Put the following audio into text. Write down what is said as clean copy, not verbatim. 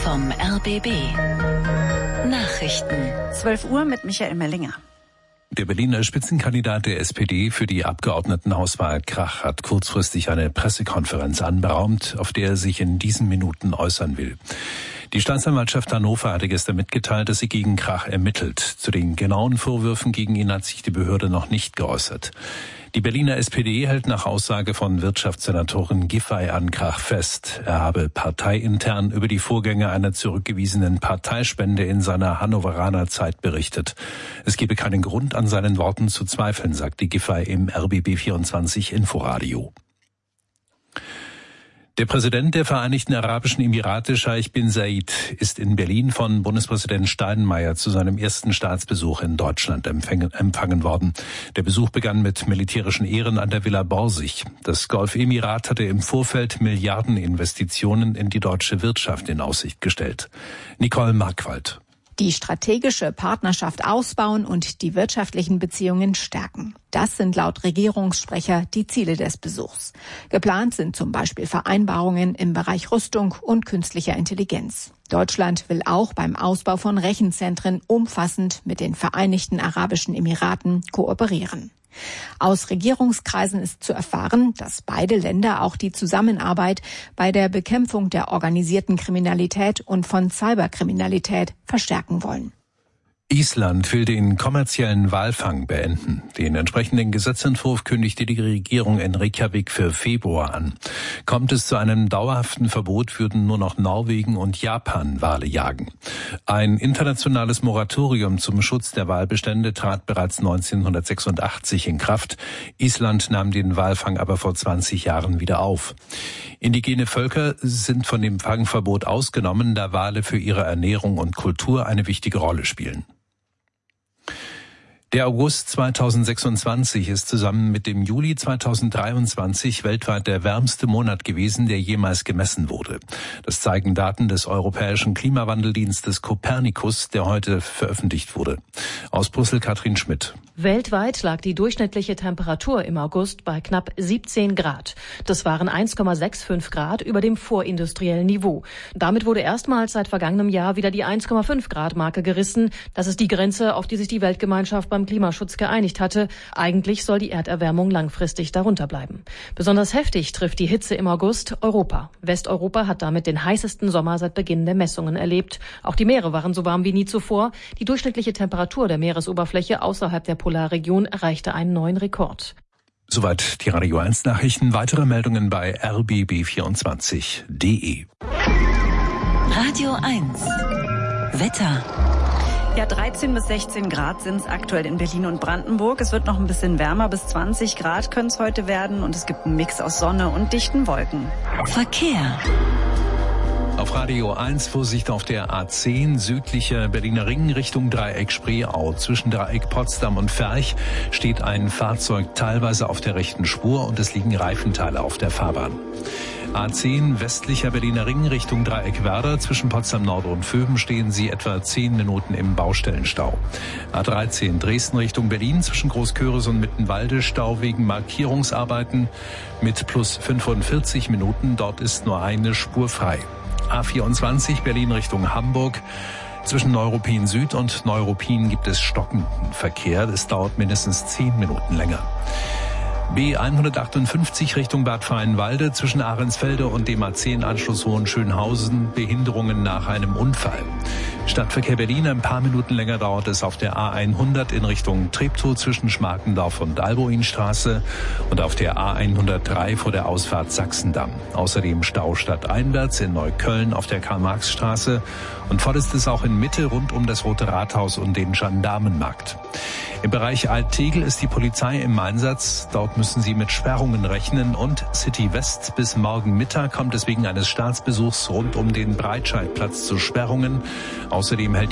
vom RBB. Nachrichten. 12 Uhr mit Michael Mellinger. Der Berliner Spitzenkandidat der SPD für die Abgeordnetenhauswahl Krach hat kurzfristig eine Pressekonferenz anberaumt, auf der er sich in diesen Minuten äußern will. Die Staatsanwaltschaft Hannover hatte gestern mitgeteilt, dass sie gegen Krach ermittelt. Zu den genauen Vorwürfen gegen ihn hat sich die Behörde noch nicht geäußert. Die Berliner SPD hält nach Aussage von Wirtschaftssenatorin Giffey an Krach fest. Er habe parteiintern über die Vorgänge einer zurückgewiesenen Parteispende in seiner Hannoveraner Zeit berichtet. Es gebe keinen Grund, an seinen Worten zu zweifeln, sagte Giffey im RBB24 Inforadio. Der Präsident der Vereinigten Arabischen Emirate, Scheich bin Zayed, ist in Berlin von Bundespräsident Steinmeier zu seinem ersten Staatsbesuch in Deutschland empfangen worden. Der Besuch begann mit militärischen Ehren an der Villa Borsig. Das Golfemirat hatte im Vorfeld Milliardeninvestitionen in die deutsche Wirtschaft in Aussicht gestellt. Nicole Markwald. Die strategische Partnerschaft ausbauen und die wirtschaftlichen Beziehungen stärken. Das sind laut Regierungssprecher die Ziele des Besuchs. Geplant sind zum Beispiel Vereinbarungen im Bereich Rüstung und künstlicher Intelligenz. Deutschland will auch beim Ausbau von Rechenzentren umfassend mit den Vereinigten Arabischen Emiraten kooperieren. Aus Regierungskreisen ist zu erfahren, dass beide Länder auch die Zusammenarbeit bei der Bekämpfung der organisierten Kriminalität und von Cyberkriminalität verstärken wollen. Island will den kommerziellen Walfang beenden. Den entsprechenden Gesetzentwurf kündigte die Regierung in Reykjavik für Februar an. Kommt es zu einem dauerhaften Verbot, würden nur noch Norwegen und Japan Wale jagen. Ein internationales Moratorium zum Schutz der Walbestände trat bereits 1986 in Kraft. Island nahm den Walfang aber vor 20 Jahren wieder auf. Indigene Völker sind von dem Fangverbot ausgenommen, da Wale für ihre Ernährung und Kultur eine wichtige Rolle spielen. Der August 2026 ist zusammen mit dem Juli 2023 weltweit der wärmste Monat gewesen, der jemals gemessen wurde. Das zeigen Daten des europäischen Klimawandeldienstes Copernicus, der heute veröffentlicht wurde. Aus Brüssel Katrin Schmidt. Weltweit lag die durchschnittliche Temperatur im August bei knapp 17 Grad. Das waren 1,65 Grad über dem vorindustriellen Niveau. Damit wurde erstmals seit vergangenem Jahr wieder die 1,5 Grad Marke gerissen. Das ist die Grenze, auf die sich die Weltgemeinschaft beim Klimaschutz geeinigt hatte. Eigentlich soll die Erderwärmung langfristig darunter bleiben. Besonders heftig trifft die Hitze im August Europa. Westeuropa hat damit den heißesten Sommer seit Beginn der Messungen erlebt. Auch die Meere waren so warm wie nie zuvor. Die durchschnittliche Temperatur der Meeresoberfläche außerhalb der Polarregion erreichte einen neuen Rekord. Soweit die Radio 1 Nachrichten. Weitere Meldungen bei rbb24.de. Radio 1. Wetter. Ja, 13 bis 16 Grad sind es aktuell in Berlin und Brandenburg. Es wird noch ein bisschen wärmer, bis 20 Grad können es heute werden. Und es gibt einen Mix aus Sonne und dichten Wolken. Verkehr. Auf Radio 1 Vorsicht auf der A10 südlicher Berliner Ring Richtung Dreieck Spreeau. Zwischen Dreieck Potsdam und Ferch steht ein Fahrzeug teilweise auf der rechten Spur und es liegen Reifenteile auf der Fahrbahn. A10 westlicher Berliner Ring Richtung Dreieck Werder. Zwischen Potsdam Nord und Vöben stehen sie etwa 10 Minuten im Baustellenstau. A13 Dresden Richtung Berlin zwischen Großköris und Mittenwalde Stau wegen Markierungsarbeiten mit plus 45 Minuten. Dort ist nur eine Spur frei. A24 Berlin Richtung Hamburg. Zwischen Neuruppin Süd und Neuruppin gibt es stockenden Verkehr. Es dauert mindestens 10 Minuten länger. B158 Richtung Bad Freienwalde zwischen Ahrensfelde und dem A10-Anschluss Hohenschönhausen. Behinderungen nach einem Unfall. Stadtverkehr Berlin, ein paar Minuten länger dauert es auf der A100 in Richtung Treptow zwischen Schmarkendorf und Alboinstraße und auf der A103 vor der Ausfahrt Sachsendamm. Außerdem Stau stadteinwärts in Neukölln auf der Karl-Marx-Straße und voll ist es auch in Mitte rund um das Rote Rathaus und den Gendarmenmarkt. Im Bereich Alt-Tegel ist die Polizei im Einsatz. Dort müssen sie mit Sperrungen rechnen und City West bis morgen Mittag kommt es wegen eines Staatsbesuchs rund um den Breitscheidplatz zu Sperrungen. Außerdem hält